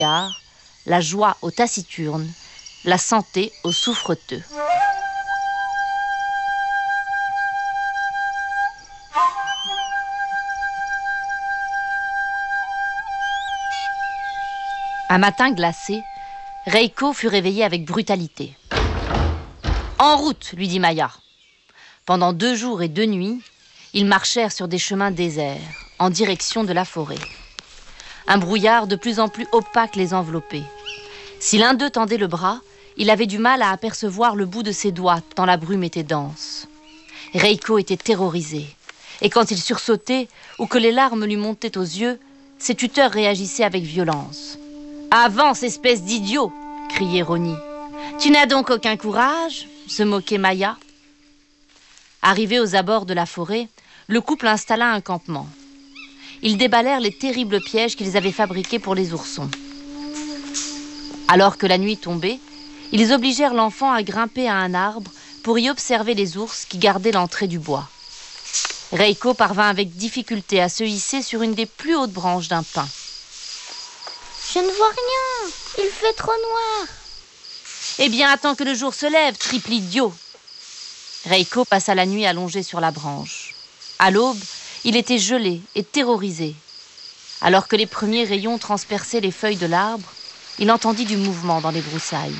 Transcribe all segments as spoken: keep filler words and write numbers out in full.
la joie aux taciturnes, la santé aux souffreteux. Un matin glacé, Reiko fut réveillé avec brutalité. « En route !» lui dit Maya. Pendant deux jours et deux nuits, ils marchèrent sur des chemins déserts, en direction de la forêt. Un brouillard de plus en plus opaque les enveloppait. Si l'un d'eux tendait le bras, il avait du mal à apercevoir le bout de ses doigts, tant la brume était dense. Reiko était terrorisé, et quand il sursautait ou que les larmes lui montaient aux yeux, ses tuteurs réagissaient avec violence. « Avance, espèce d'idiot !» criait Roni. « Tu n'as donc aucun courage ?» se moquait Maya. Arrivé aux abords de la forêt, le couple installa un campement. Ils déballèrent les terribles pièges qu'ils avaient fabriqués pour les oursons. Alors que la nuit tombait, ils obligèrent l'enfant à grimper à un arbre pour y observer les ours qui gardaient l'entrée du bois. Reiko parvint avec difficulté à se hisser sur une des plus hautes branches d'un pin. Je ne vois rien, il fait trop noir. Eh bien, attends que le jour se lève, triple idiot. Reiko passa la nuit allongé sur la branche. À l'aube, il était gelé et terrorisé. Alors que les premiers rayons transperçaient les feuilles de l'arbre, il entendit du mouvement dans les broussailles.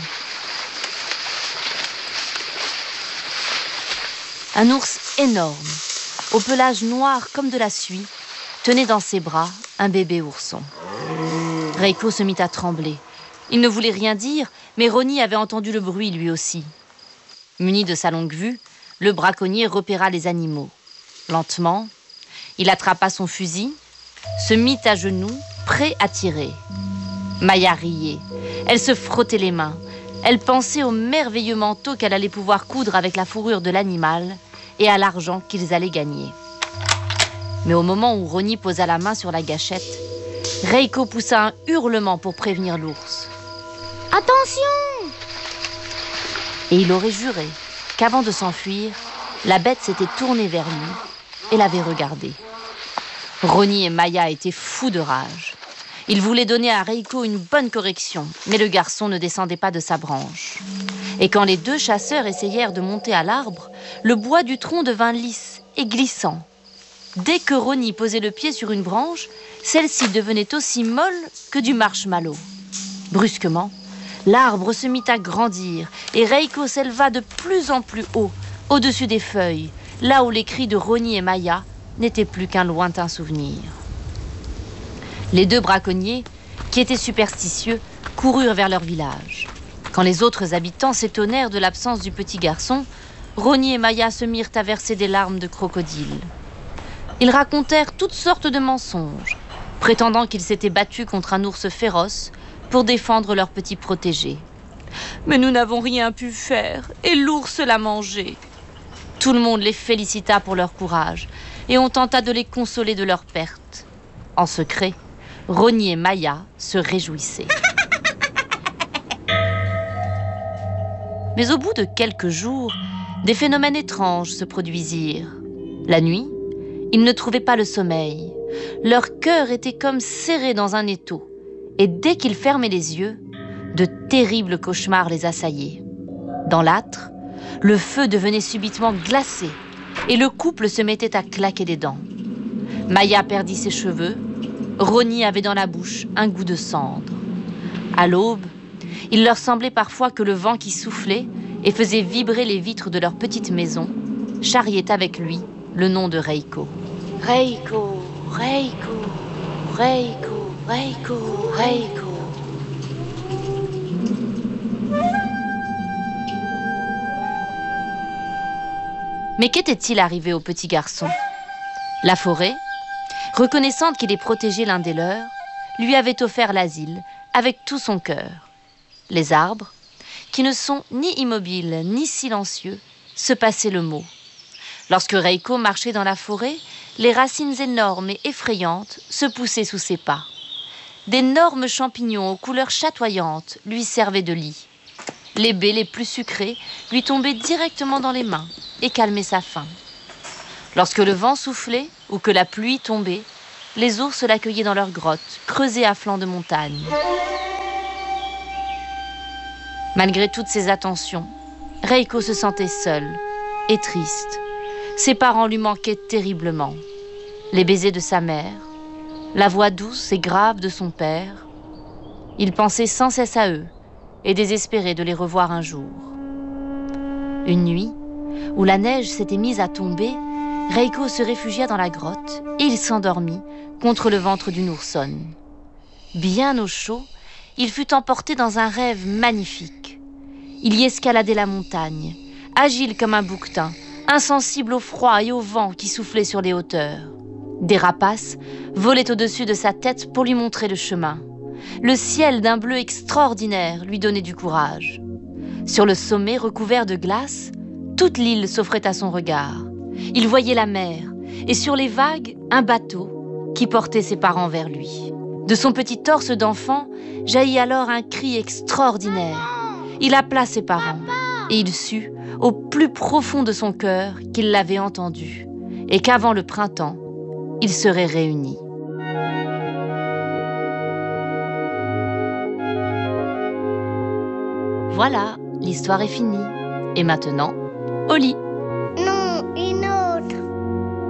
Un ours énorme, au pelage noir comme de la suie, tenait dans ses bras un bébé ourson. Reiko se mit à trembler. Il ne voulait rien dire, mais Roni avait entendu le bruit lui aussi. Muni de sa longue vue, le braconnier repéra les animaux. Lentement, il attrapa son fusil, se mit à genoux, prêt à tirer. Maya riait. Elle se frottait les mains. Elle pensait au merveilleux manteau qu'elle allait pouvoir coudre avec la fourrure de l'animal et à l'argent qu'ils allaient gagner. Mais au moment où Roni posa la main sur la gâchette, Reiko poussa un hurlement pour prévenir l'ours. « Attention !» Et il aurait juré qu'avant de s'enfuir, la bête s'était tournée vers lui et l'avait regardé. Roni et Maya étaient fous de rage. Ils voulaient donner à Reiko une bonne correction, mais le garçon ne descendait pas de sa branche. Et quand les deux chasseurs essayèrent de monter à l'arbre, le bois du tronc devint lisse et glissant. Dès que Roni posait le pied sur une branche, celle-ci devenait aussi molle que du marshmallow. Brusquement, l'arbre se mit à grandir et Reiko s'éleva de plus en plus haut, au-dessus des feuilles, là où les cris de Roni et Maya n'étaient plus qu'un lointain souvenir. Les deux braconniers, qui étaient superstitieux, coururent vers leur village. Quand les autres habitants s'étonnèrent de l'absence du petit garçon, Roni et Maya se mirent à verser des larmes de crocodile. Ils racontèrent toutes sortes de mensonges, prétendant qu'ils s'étaient battus contre un ours féroce pour défendre leur petit protégé. Mais nous n'avons rien pu faire, et l'ours l'a mangé. Tout le monde les félicita pour leur courage, et on tenta de les consoler de leur perte. En secret, Roni et Maya se réjouissaient. Mais au bout de quelques jours, des phénomènes étranges se produisirent. La nuit, ils ne trouvaient pas le sommeil. Leur cœur était comme serré dans un étau. Et dès qu'ils fermaient les yeux, de terribles cauchemars les assaillaient. Dans l'âtre, le feu devenait subitement glacé et le couple se mettait à claquer des dents. Maya perdit ses cheveux. Roni avait dans la bouche un goût de cendre. À l'aube, il leur semblait parfois que le vent qui soufflait et faisait vibrer les vitres de leur petite maison charriait avec lui le nom de Reiko. Reiko, Reiko, Reiko, Reiko, Reiko. Mais qu'était-il arrivé au petit garçon ? La forêt, reconnaissante qu'il est protégé l'un des leurs, lui avait offert l'asile avec tout son cœur. Les arbres, qui ne sont ni immobiles ni silencieux, se passaient le mot. Lorsque Reiko marchait dans la forêt, les racines énormes et effrayantes se poussaient sous ses pas. D'énormes champignons aux couleurs chatoyantes lui servaient de lit. Les baies les plus sucrées lui tombaient directement dans les mains et calmaient sa faim. Lorsque le vent soufflait ou que la pluie tombait, les ours l'accueillaient dans leur grotte, creusée à flanc de montagne. Malgré toutes ces attentions, Reiko se sentait seule et triste. Ses parents lui manquaient terriblement. Les baisers de sa mère, la voix douce et grave de son père. Il pensait sans cesse à eux et désespérait de les revoir un jour. Une nuit, où la neige s'était mise à tomber, Reiko se réfugia dans la grotte et il s'endormit contre le ventre d'une oursonne. Bien au chaud, il fut emporté dans un rêve magnifique. Il y escaladait la montagne, agile comme un bouquetin, insensible au froid et au vent qui soufflaient sur les hauteurs. Des rapaces volaient au-dessus de sa tête pour lui montrer le chemin. Le ciel d'un bleu extraordinaire lui donnait du courage. Sur le sommet recouvert de glace, toute l'île s'offrait à son regard. Il voyait la mer et sur les vagues, un bateau qui portait ses parents vers lui. De son petit torse d'enfant jaillit alors un cri extraordinaire. Il appela ses parents et il sut, au plus profond de son cœur, qu'il l'avait entendu et qu'avant le printemps, ils seraient réunis. Voilà, l'histoire est finie. Et maintenant, au lit.